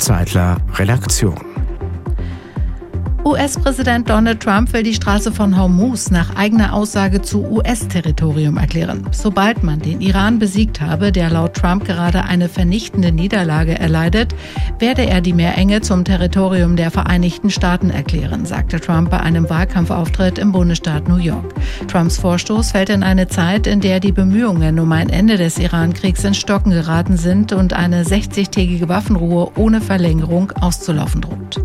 Zeitler Redaktion. US-Präsident Donald Trump will die Straße von Hormuz nach eigener Aussage zu US-Territorium erklären. Sobald man den Iran besiegt habe, der laut Trump gerade eine vernichtende Niederlage erleidet, werde er die Meerenge zum Territorium der Vereinigten Staaten erklären, sagte Trump bei einem Wahlkampfauftritt im Bundesstaat New York. Trumps Vorstoß fällt in eine Zeit, in der die Bemühungen um ein Ende des Iran-Kriegs ins Stocken geraten sind und eine 60-tägige Waffenruhe ohne Verlängerung auszulaufen droht.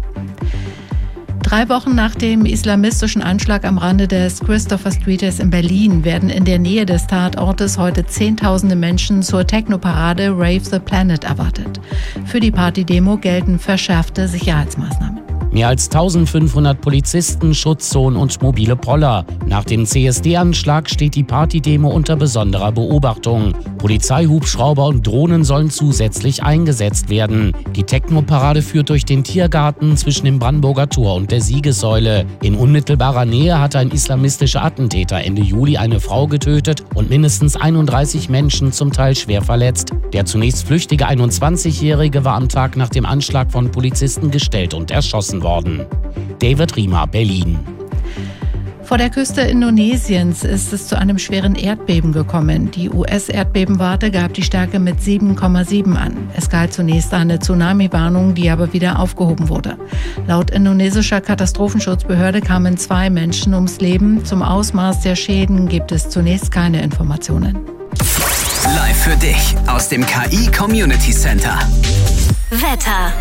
3 Wochen nach dem islamistischen Anschlag am Rande des Christopher Streets in Berlin werden in der Nähe des Tatortes heute Zehntausende Menschen zur Techno-Parade Rave the Planet erwartet. Für die Partydemo gelten verschärfte Sicherheitsmaßnahmen. Mehr als 1500 Polizisten, Schutzzonen und mobile Poller. Nach dem CSD-Anschlag steht die Partydemo unter besonderer Beobachtung. Polizeihubschrauber und Drohnen sollen zusätzlich eingesetzt werden. Die Techno-Parade führt durch den Tiergarten zwischen dem Brandenburger Tor und der Siegessäule. In unmittelbarer Nähe hatte ein islamistischer Attentäter Ende Juli eine Frau getötet und mindestens 31 Menschen zum Teil schwer verletzt. Der zunächst flüchtige 21-Jährige war am Tag nach dem Anschlag von Polizisten gestellt und erschossen worden. David Riemer, Berlin. Vor der Küste Indonesiens ist es zu einem schweren Erdbeben gekommen. Die US-Erdbebenwarte gab die Stärke mit 7,7 an. Es galt zunächst eine Tsunami-Warnung, die aber wieder aufgehoben wurde. Laut indonesischer Katastrophenschutzbehörde kamen 2 Menschen ums Leben. Zum Ausmaß der Schäden gibt es zunächst keine Informationen. Live für dich aus dem KI Community Center. Wetter.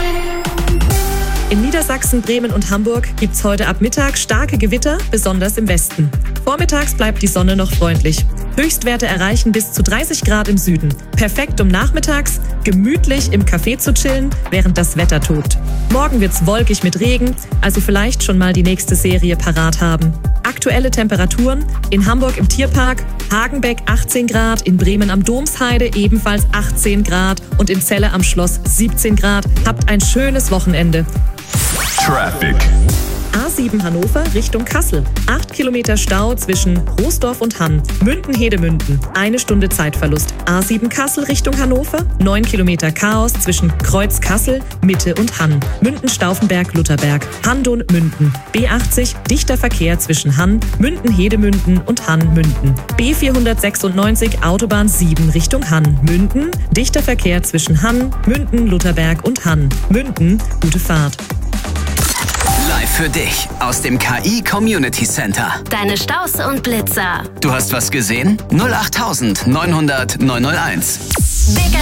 In Niedersachsen, Bremen und Hamburg gibt's heute ab Mittag starke Gewitter, besonders im Westen. Vormittags bleibt die Sonne noch freundlich. Höchstwerte erreichen bis zu 30 Grad im Süden. Perfekt, um nachmittags gemütlich im Café zu chillen, während das Wetter tobt. Morgen wird's wolkig mit Regen, also vielleicht schon mal die nächste Serie parat haben. Aktuelle Temperaturen: in Hamburg im Tierpark, Hagenbeck 18 Grad, in Bremen am Domsheide ebenfalls 18 Grad und in Celle am Schloss 17 Grad. Habt ein schönes Wochenende. Traffic. A7 Hannover Richtung Kassel. 8 Kilometer Stau zwischen Roosdorf und Hann. Münden-Hedemünden. 1 Stunde Zeitverlust. A7 Kassel Richtung Hannover. 9 Kilometer Chaos zwischen Kreuz Kassel, Mitte und Hann. Münden-Stauffenberg-Lutherberg. Hanndon-Münden. B80 dichter Verkehr zwischen Hann, Münden-Hedemünden und Hann-Münden. B496 Autobahn 7 Richtung Hann. Münden. Dichter Verkehr zwischen Hann, Münden, Lutherberg und Hann. Münden. Gute Fahrt. Live für dich aus dem KI Community Center. Deine Staus und Blitzer. Du hast was gesehen? 08900 901.